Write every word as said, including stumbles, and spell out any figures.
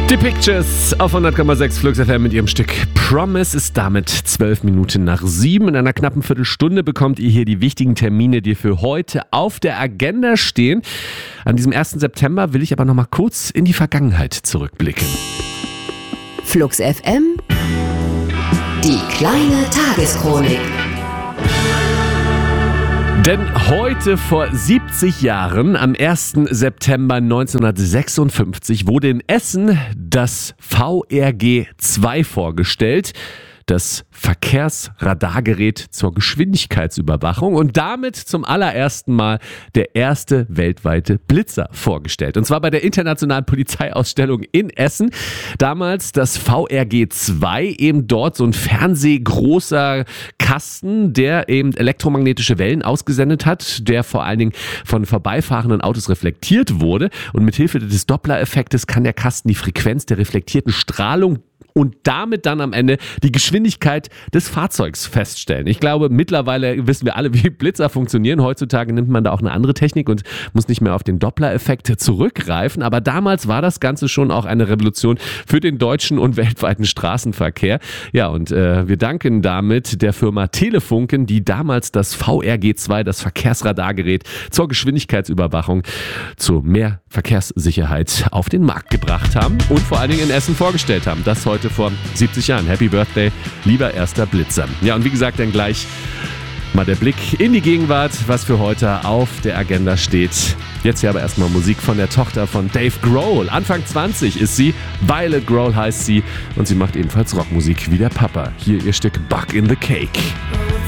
Die Pictures auf hundert Komma sechs Flux F M mit ihrem Stück Promise ist damit zwölf Minuten nach sieben. In einer knappen Viertelstunde bekommt ihr hier die wichtigen Termine, die für heute auf der Agenda stehen. An diesem ersten September will ich aber noch mal kurz in die Vergangenheit zurückblicken. Flux F M, die kleine Tageschronik. Denn heute vor siebzig Jahren, am ersten September neunzehnhundertsechsundfünfzig, wurde in Essen das V R G zwei vorgestellt. Das Verkehrsradargerät zur Geschwindigkeitsüberwachung und damit zum allerersten Mal der erste weltweite Blitzer vorgestellt. Und zwar bei der Internationalen Polizeiausstellung in Essen. Damals das V R G zwei, eben dort so ein fernsehgroßer Kasten, der eben elektromagnetische Wellen ausgesendet hat, der vor allen Dingen von vorbeifahrenden Autos reflektiert wurde. Und mithilfe des Doppler-Effektes kann der Kasten die Frequenz der reflektierten Strahlung und damit dann am Ende die Geschwindigkeit des Fahrzeugs feststellen. Ich glaube, mittlerweile wissen wir alle, wie Blitzer funktionieren. Heutzutage nimmt man da auch eine andere Technik und muss nicht mehr auf den Doppler-Effekt zurückgreifen. Aber damals war das Ganze schon auch eine Revolution für den deutschen und weltweiten Straßenverkehr. Ja, und äh, wir danken damit der Firma Telefunken, die damals das V R G zwei, das Verkehrsradargerät zur Geschwindigkeitsüberwachung, zu mehr Verkehrssicherheit auf den Markt gebracht haben und vor allen Dingen in Essen vorgestellt haben. Das heute vor siebzig Jahren. Happy Birthday, lieber erster Blitzer. Ja, und wie gesagt, dann gleich mal der Blick in die Gegenwart, was für heute auf der Agenda steht. Jetzt hier aber erstmal Musik von der Tochter von Dave Grohl. Anfang zwanzig ist sie, Violet Grohl heißt sie und sie macht ebenfalls Rockmusik wie der Papa. Hier ihr Stück Bug in the Cake.